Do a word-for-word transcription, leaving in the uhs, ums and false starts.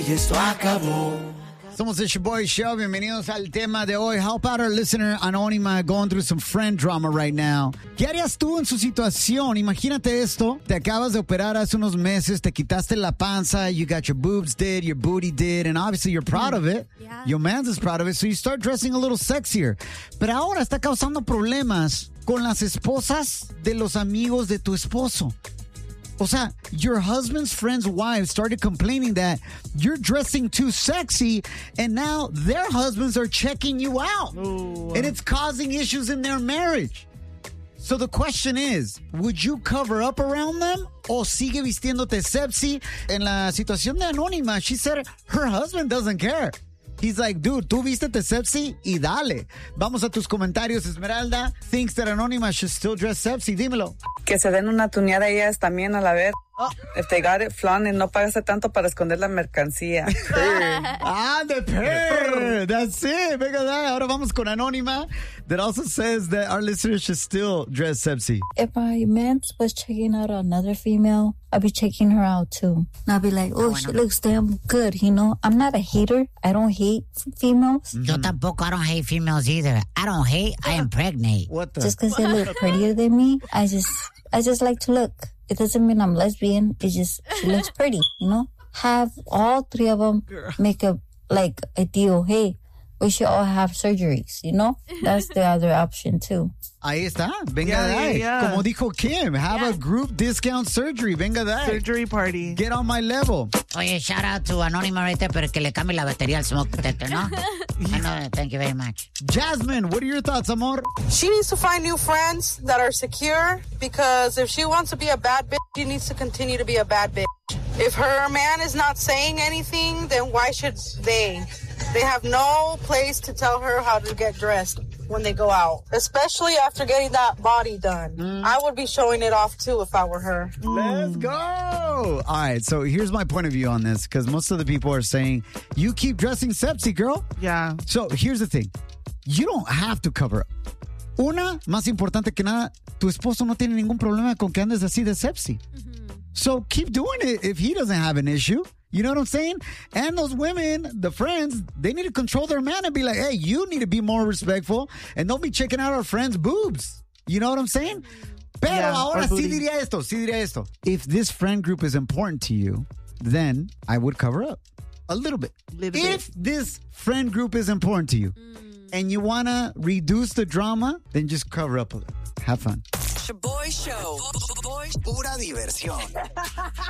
y esto acabó. Somos el Shaboy Show. Bienvenidos al tema de hoy. Help out our listener Anónima going through some friend drama right now. ¿Qué harías tú en su situación? Imagínate esto. Te acabas de operar hace unos meses. Te quitaste la panza. You got your boobs did, your booty did, and obviously you're proud of it. Yeah. Your man's is proud of it, so you start dressing a little sexier. Pero ahora está causando problemas con las esposas de los amigos de tu esposo. O sea, your husband's friend's wives started complaining that you're dressing too sexy, and now their husbands are checking you out. Ooh. And it's causing issues in their marriage. So the question is, would you cover up around them o sigue vistiéndote sexy? En la situación de Anónima, she said her husband doesn't care. He's like, dude, tú vístete sexy y dale. Vamos a tus comentarios. Esmeralda thinks that Anónima should still dress sexy. Dímelo. Que se den una tuneada ellas también a la vez. Oh. If they got it flaunting, no pagaste tanto para esconder la mercancía. Ah, the pair. That's it. Venga, ahora vamos con Anónima that also says that our listeners should still dress sexy. If my man was checking out another female, I'll be checking her out too. And I'll be like, oh, she looks damn good, you know? I'm not a hater. I don't hate females. Yo tampoco, I don't hate females either. I don't hate, I impregnate. What the? Just because they look prettier than me, I just, I just like to look. It doesn't mean I'm lesbian. It's just, she looks pretty, you know? Have all three of them make a, like, a deal. Hey, we should all have surgeries, you know? That's the other option, too. Ahí está. Venga Yeah, de ahí. yeah, yeah. Como dijo Kim, have a group discount surgery. Venga de ahí. Surgery party. Get on my level. Oye, shout out to Anónima right there, pero que le cambie la batería al smoke detector, ¿no? I know, thank you very much. Jasmine, what are your thoughts, amor? She needs to find new friends that are secure, because if she wants to be a bad bitch, she needs to continue to be a bad bitch. If her man is not saying anything, then why should they? They have no place to tell her how to get dressed when they go out, especially after getting that body done. Mm. I would be showing it off too if I were her. Let's go. All right, so here's my point of view on this, because most of the people are saying, you keep dressing sexy, girl. Yeah. So here's the thing. You don't have to cover up. Una, más importante que nada, tu esposo no tiene ningún problema con que andes así de sexy. Mm-hmm. So keep doing it if he doesn't have an issue. You know what I'm saying? And those women, the friends, they need to control their man and be like, hey, you need to be more respectful and don't be checking out our friends' boobs. You know what I'm saying? Pero Yeah, ahora or sí booty. diría esto, sí diría esto. If this friend group is important to you, then I would cover up a little bit. Little if bit. this friend group is important to you and you want to reduce the drama, then just cover up a little. Have fun. Shaboy Show. Pura diversión.